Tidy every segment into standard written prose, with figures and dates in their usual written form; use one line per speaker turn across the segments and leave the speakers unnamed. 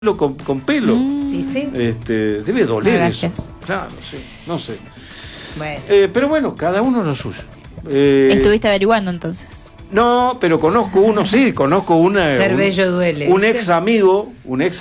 con pelo.
¿Y sí?
Debe doler
Gracias.
eso. Claro, sí, no sé.
Bueno.
Pero bueno, cada uno lo suyo.
Estuviste averiguando entonces.
No, pero conozco uno, sí, conozco una.
Ser bello duele.
Un ex amigo,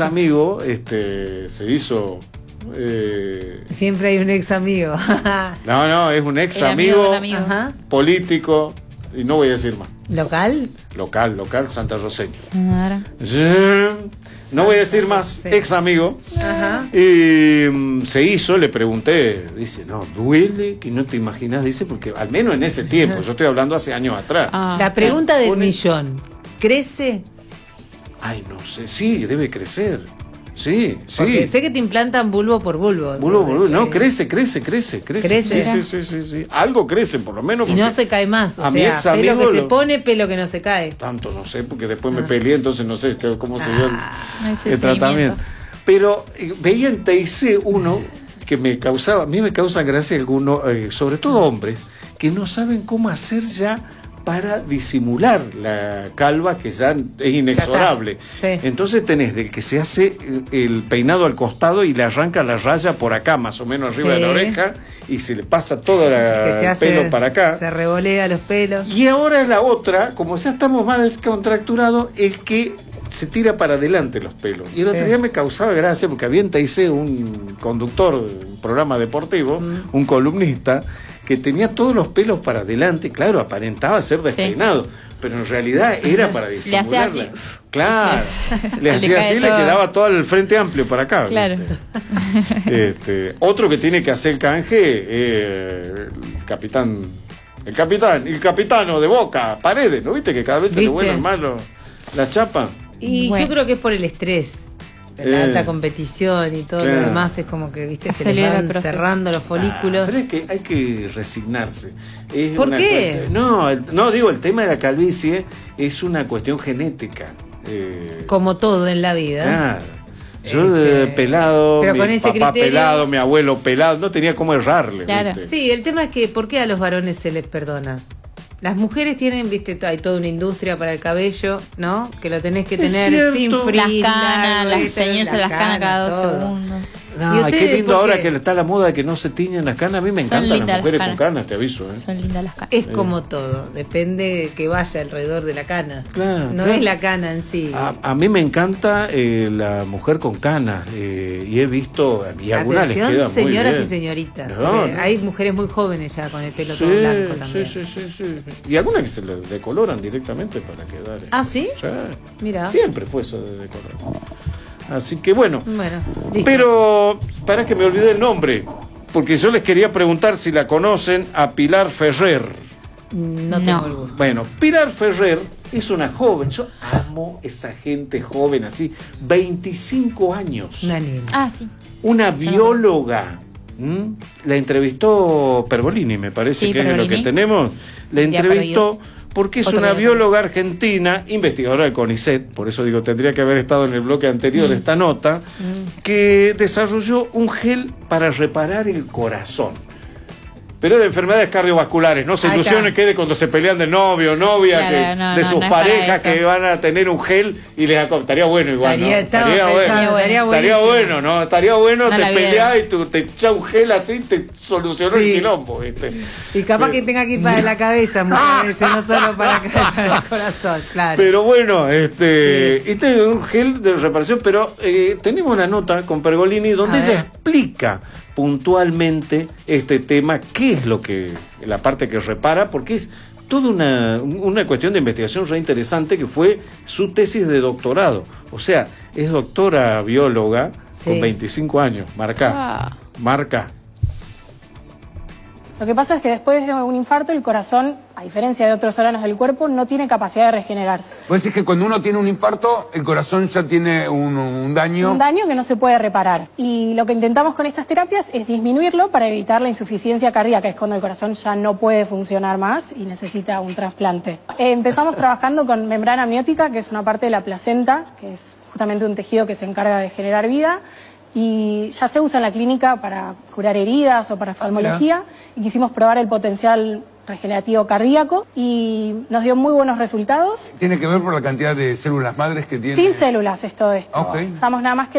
se hizo.
Siempre hay un ex amigo.
No, es un ex
El amigo de
amigo,
un amigo.
Ajá.
político, y no voy a decir más.
¿Local?
Local, Santa Roseña.
Ahora.
No voy a decir más, ex amigo.
Ajá.
Y se hizo, le pregunté, dice, no, duele, que no te imaginas, dice, porque al menos en ese tiempo, yo estoy hablando hace años atrás.
La pregunta del millón. ¿Crece?
Ay, no sé, sí, debe crecer. Sí,
Porque
sí.
sé que te implantan bulbo por bulbo.
Bulbo, no,
Crece.
crece.
¿Crece?
Sí. Algo crece, por lo menos.
Y no se cae más. O
a mi
sea,
ex
pelo
amigo
que se pone, pelo que no se cae.
Tanto no sé, porque después me peleé, entonces no sé cómo se dio
No hice
el tratamiento.
seguimiento.
Pero veía en TIC uno que a mí me causa gracia algunos, sobre todo hombres, que no saben cómo hacer ya para disimular la calva, que ya es inexorable.
Ya está. Sí.
Entonces tenés del que se hace el peinado al costado y le arranca la raya por acá, más o menos arriba de la oreja, y se le pasa todo
Que se
el
hace,
pelo para acá.
Se revolea los pelos.
Y ahora la otra, como ya estamos más descontracturados, es que se tira para adelante los pelos. Y el otro día me causaba gracia porque había en TIC un conductor de un programa deportivo, un columnista, que tenía todos los pelos para adelante. Claro, aparentaba ser despeinado, pero en realidad era para disimular.
Le hacía así.
Claro,
Se
le hacía
cae
así, le
todo.
quedaba todo el frente amplio para acá.
Claro.
¿Viste? Otro que tiene que hacer canje, el capitano de Boca, Paredes, ¿no viste? Que cada vez se le
¿Viste?
vuelven más la chapa.
Y
Bueno.
yo creo que es por el estrés. La alta competición y todo
Claro.
lo demás es como que, viste, se les
Acelera el
van
proceso.
cerrando los folículos.
Pero es que hay que resignarse. Es
¿Por
una
qué?
No, digo, el tema de la calvicie es una cuestión genética.
Como todo en la vida.
Claro. Yo de pelado,
pero
mi
con ese
papá
criterio-
pelado, mi abuelo pelado, no tenía cómo errarle.
Claro.
¿viste?
Sí, el tema es que ¿por qué a los varones se les perdona? Las mujeres tienen, viste, hay toda una industria para el cabello, ¿no? Que lo tenés que
Es
tener
cierto.
sin
Las
frizz,
canas,
largo,
las teñirse las canas cada 2
todo.
segundos.
¿Y
No,
ustedes
qué lindo
por
ahora
qué?
que está la moda de que no se tiñen las canas. A mí me
Son
encantan las
lindas
mujeres
las
con
canas.
canas, te aviso.
Son lindas las canas.
Es como todo, depende que vaya alrededor de la cana.
Claro,
No
claro.
es la cana en sí.
A mí me encanta la mujer con canas y he visto, y a algunas les
Atención,
queda muy
señoras
bien.
y señoritas.
No,
porque
no.
Hay mujeres muy jóvenes ya con el pelo
Sí,
todo blanco también.
sí. Y algunas que se le decoloran directamente para quedar.
¿Ah, sí?
Sí.
Mira.
Siempre fue eso de decolorar. Así que bueno.
Bueno, listo.
Pero, para que me olvidé el nombre, porque yo les quería preguntar si la conocen a Pilar Ferrer.
No tengo
No.
el gusto.
Bueno, Pilar Ferrer es una joven, yo amo esa gente joven así, 25 años.
Una niña.
Ah, sí.
Una bióloga. La entrevistó Pergolini, me parece
Sí,
que es lo
Pergolini.
que tenemos. La
Día
entrevistó porque es
Otro
una
día
bióloga argentina, investigadora del CONICET, por eso digo, tendría que haber estado en el bloque anterior esta nota, que desarrolló un gel para reparar el corazón. Pero de enfermedades cardiovasculares, no se
Ahí
ilusionen
está.
que de cuando se pelean de novio, novia,
Claro,
que,
no,
de
no,
sus
no es para
parejas
eso.
que van a tener un gel y les estaría bueno igual, ¿no?
Estaba
Estaría bueno.
pensando, estaría
Estaría
buenísimo.
bueno, ¿no? Estaría bueno,
No
te
la vi.
peleás y tú te echás un gel así, te solucionó
Sí.
el quilombo, ¿viste?
Y capaz que tenga que ir para la cabeza muchas veces, no solo para el corazón, claro.
Pero bueno, este es un gel de reparación, pero tenemos una nota con Pergolini donde
A
ella
ver.
explica puntualmente este tema, qué es lo que, la parte que repara, porque es toda una cuestión de investigación re interesante que fue su tesis de doctorado. O sea, es doctora bióloga
Sí.
con 25 años, marca.
Lo que pasa es que después de un infarto el corazón, a diferencia de otros órganos del cuerpo, no tiene capacidad de regenerarse.
Vos decís que cuando uno tiene un infarto, el corazón ya tiene un daño.
Un daño que no se puede reparar. Y lo que intentamos con estas terapias es disminuirlo para evitar la insuficiencia cardíaca, es cuando el corazón ya no puede funcionar más y necesita un trasplante. Empezamos trabajando con membrana amniótica, que es una parte de la placenta, que es justamente un tejido que se encarga de generar vida. Y ya se usa en la clínica para curar heridas o para oftalmología y quisimos probar el potencial regenerativo cardíaco y nos dio muy buenos resultados.
¿Tiene que ver por la cantidad de células madres que tiene?
Sin células es todo esto.
Ok.
Usamos nada más que